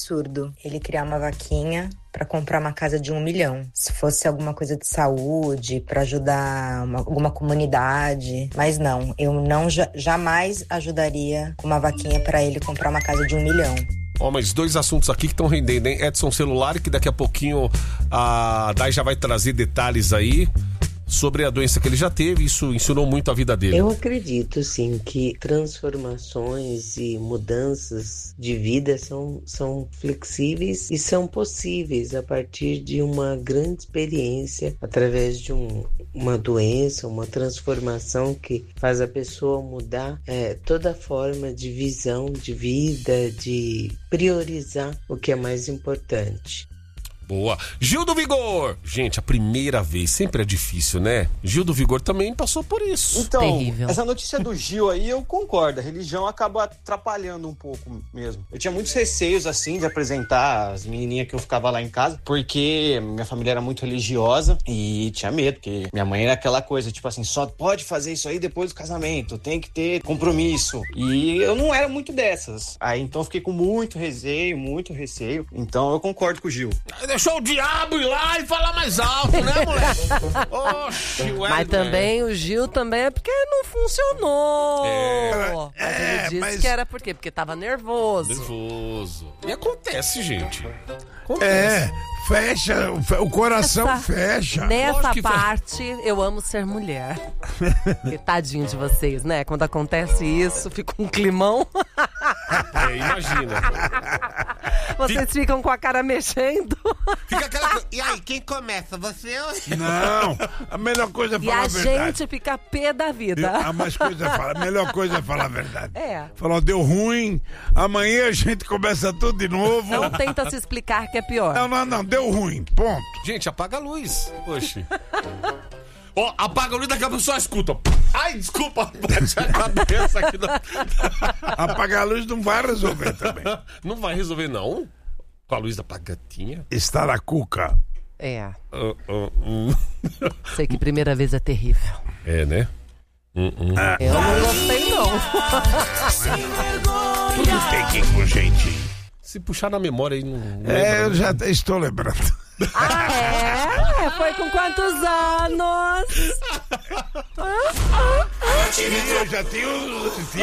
absurdo ele criar uma vaquinha para comprar uma casa de 1 milhão. Se fosse alguma coisa de saúde, para ajudar alguma comunidade. Mas não, eu não jamais ajudaria com uma vaquinha para ele comprar uma casa de 1 milhão. Mas 2 assuntos aqui que estão rendendo, hein? Edson Celular, que daqui a pouquinho a Dai já vai trazer detalhes aí sobre a doença que ele já teve. Isso ensinou muito a vida dele. Eu acredito, sim, que transformações e mudanças de vida são flexíveis e são possíveis a partir de uma grande experiência, através de uma doença, uma transformação que faz a pessoa mudar toda a forma de visão de vida, de priorizar o que é mais importante. Boa. Gil do Vigor. Gente, a primeira vez sempre é difícil, né? Gil do Vigor também passou por isso. Então, terrível. Essa notícia do Gil aí, eu concordo. A religião acaba atrapalhando um pouco mesmo. Eu tinha muitos receios, assim, de apresentar as menininhas que eu ficava lá em casa, porque minha família era muito religiosa e tinha medo, porque minha mãe era aquela coisa, tipo assim, só pode fazer isso aí depois do casamento, tem que ter compromisso. E eu não era muito dessas. Aí, então, eu fiquei com muito receio. Então, eu concordo com o Gil. Deixou o diabo ir lá e falar mais alto, né, moleque? Oxi, Mas também o Gil também é porque não funcionou. Mas ele disse que era por quê? Porque tava nervoso. E acontece, gente. Acontece. Fecha, o coração fecha. Nessa parte, eu amo ser mulher. Porque tadinho de vocês, né? Quando acontece isso, fica um climão. Imagina. Vocês ficam com a cara mexendo. Fica aquela... E aí, quem começa? Você ou... Não, a melhor coisa é falar a verdade. E a gente fica pé da vida. A melhor coisa é falar a verdade. Falou, deu ruim, amanhã a gente começa tudo de novo. Não tenta se explicar que é pior. Não, deu ruim, ponto. Gente, apaga a luz. Oxi. Apaga a luz, daqui a pouco só escuta. Ai, desculpa, bate a cabeça aqui. Apagar a luz não vai resolver também. Não vai resolver, não? Com a luz apagatinha? Está na cuca. Sei que primeira vez é terrível. É, né? Eu não gostei, não. Tudo tem que ir com jeitinho. Se puxar na memória aí, não eu já estou lembrando. Foi com quantos anos? Eu já tinha